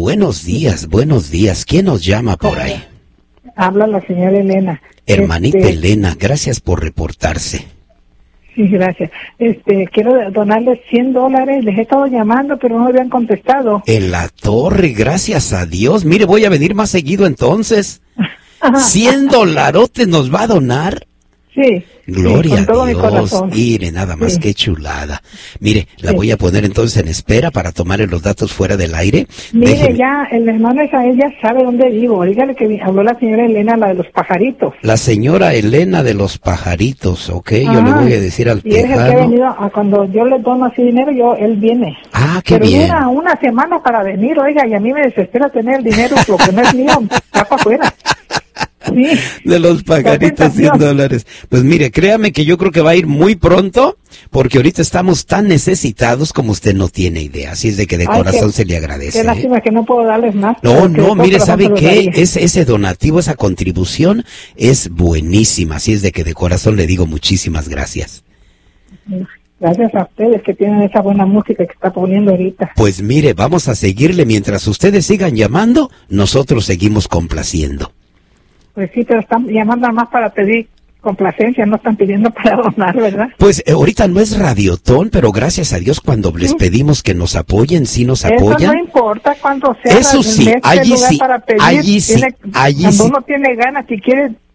buenos días, buenos días. ¿Quién nos llama por ahí? Habla la señora Elena. Hermanita Elena, gracias por reportarse. Sí, gracias. Quiero donarles $100. Les he estado llamando, pero no me habían contestado. En la torre, gracias a Dios. Mire, voy a venir más seguido entonces. $100 nos va a donar. Sí. Gloria con todo a mi Dios. corazón. Mire, nada más, Sí. qué chulada. Mire, la voy a poner entonces en espera para tomarle los datos fuera del aire. Mire, Déjeme. ya, el hermano Israel ya sabe dónde vivo. Dígale que habló la señora Elena, la de los pajaritos. La señora Elena de los pajaritos, ¿ok? Yo le voy a decir al Y él es el que ha tejano. venido, cuando yo le dono así dinero, él viene. Ah, qué Pero bien. dura una semana para venir, oiga, y a mí me desespera tener el dinero, lo que no es mío, está para afuera. Sí. De los pajaritos, $100. Pues mire, créame que yo creo que va a ir muy pronto, porque ahorita estamos tan necesitados como usted no tiene idea. Así es de que de corazón se le agradece. Qué lástima que no puedo darles más. No, mire, ¿sabe qué? qué? Ese donativo, esa contribución es buenísima. Así es de que de corazón le digo muchísimas gracias. Gracias a ustedes que tienen esa buena música que está poniendo ahorita. Pues mire, vamos a seguirle mientras ustedes sigan llamando, nosotros seguimos complaciendo. Pues sí, pero están llamando más para pedir complacencia, no están pidiendo para donar, ¿verdad? Pues ahorita no es radiotón, pero gracias a Dios cuando les pedimos que nos apoyen, sí nos apoyan. Eso no importa cuando sea Eso sí, en este allí lugar sí, para pedir, allí sí, cuando uno tiene ganas, si quiere